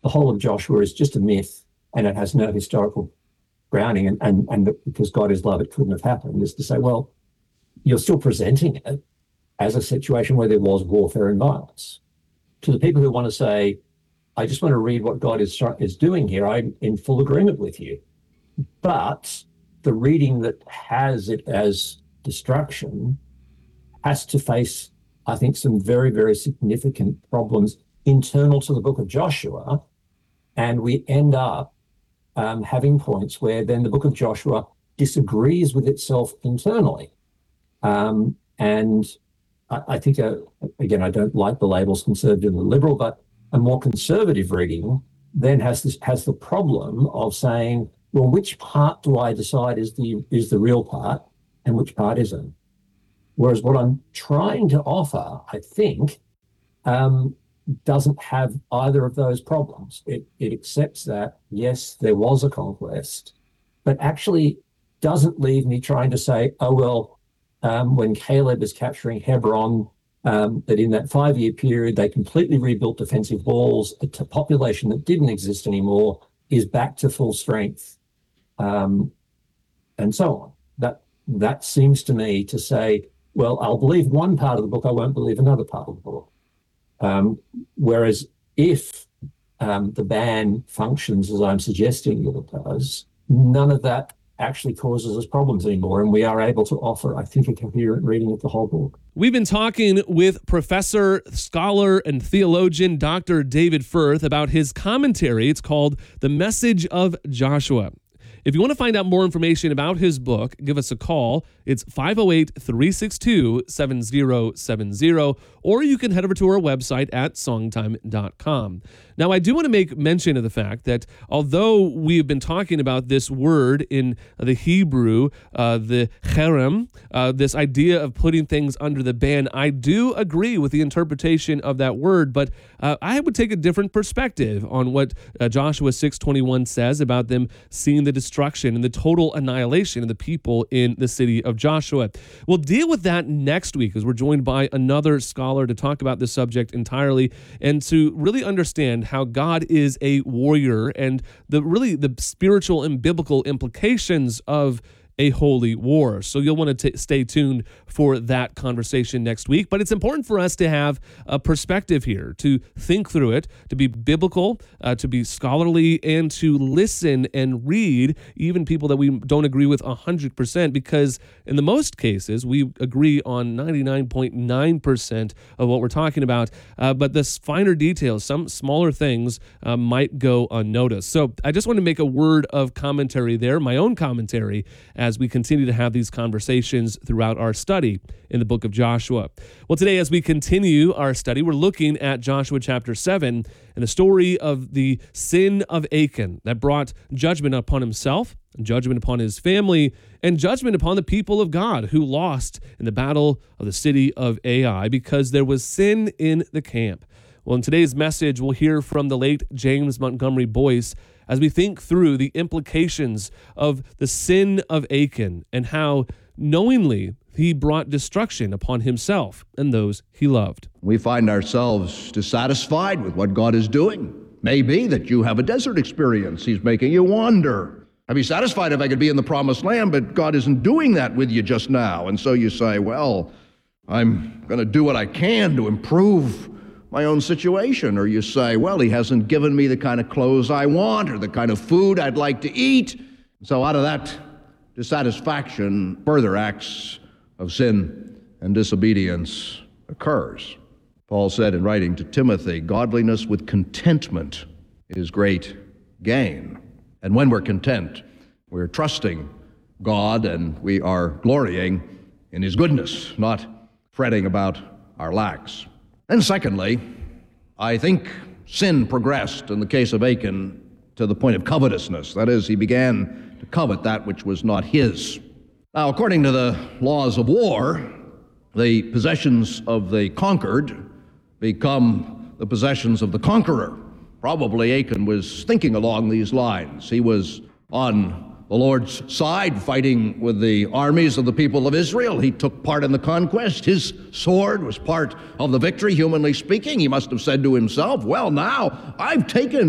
the whole of Joshua is just a myth and it has no historical grounding, and because God is love, it couldn't have happened, is to say, well, you're still presenting it as a situation where there was warfare and violence. To the people who want to say, I just want to read what God is doing here, I'm in full agreement with you. But the reading that has it as destruction has to face, I think, some very, very significant problems internal to the book of Joshua. And we end up having points where then the book of Joshua disagrees with itself internally. And I think, again, I don't like the labels conservative and liberal, but a more conservative reading then has the problem of saying, well, which part do I decide is the real part and which part isn't? Whereas what I'm trying to offer, I think, doesn't have either of those problems. It accepts that, yes, there was a conquest, but actually doesn't leave me trying to say, oh, well, when Caleb is capturing Hebron, that in that 5-year period, they completely rebuilt defensive walls. A population that didn't exist anymore is back to full strength, and so on. That seems to me to say, well, I'll believe one part of the book, I won't believe another part of the book. Whereas if the ban functions as I'm suggesting that it does, none of that actually causes us problems anymore, and we are able to offer, I think, a coherent reading of the whole book. We've been talking with professor, scholar, and theologian Dr. David Firth about his commentary. It's called The Message of Joshua. If you want to find out more information about his book, give us a call. It's 508-362-7070, or you can head over to our website at songtime.com. Now, I do want to make mention of the fact that although we've been talking about this word in the Hebrew, the cherem, this idea of putting things under the ban, I do agree with the interpretation of that word, but I would take a different perspective on what Joshua 6:21 says about them seeing the destruction and the total annihilation of the people in the city of Joshua. We'll deal with that next week as we're joined by another scholar to talk about this subject entirely and to really understand how God is a warrior and the spiritual and biblical implications of a holy war. So you'll want to stay tuned for that conversation next week. But it's important for us to have a perspective here, to think through it, to be biblical, to be scholarly, and to listen and read even people that we don't agree with 100%, because in the most cases, we agree on 99.9% of what we're talking about. But the finer details, some smaller things might go unnoticed. So I just want to make a word of commentary there, my own commentary, as we continue to have these conversations throughout our study in the book of Joshua. Well, today, as we continue our study, we're looking at Joshua chapter 7 and the story of the sin of Achan that brought judgment upon himself, judgment upon his family, and judgment upon the people of God who lost in the battle of the city of Ai because there was sin in the camp. Well, in today's message, we'll hear from the late James Montgomery Boyce as we think through the implications of the sin of Achan and how knowingly he brought destruction upon himself and those he loved. We find ourselves dissatisfied with what God is doing. Maybe that you have a desert experience. He's making you wander. I'd be satisfied if I could be in the promised land, but God isn't doing that with you just now. And so you say, well, I'm going to do what I can to improve my own situation. Or you say, well, he hasn't given me the kind of clothes I want or the kind of food I'd like to eat. So out of that dissatisfaction, further acts of sin and disobedience occurs. Paul said in writing to Timothy, godliness with contentment is great gain. And when we're content, we're trusting God and we are glorying in his goodness, not fretting about our lacks. And secondly, I think sin progressed in the case of Achan to the point of covetousness. That is, he began to covet that which was not his. Now, according to the laws of war, the possessions of the conquered become the possessions of the conqueror. Probably Achan was thinking along these lines. He was on the Lord's side, fighting with the armies of the people of Israel. He took part in the conquest. His sword was part of the victory, humanly speaking. He must have said to himself, well, now I've taken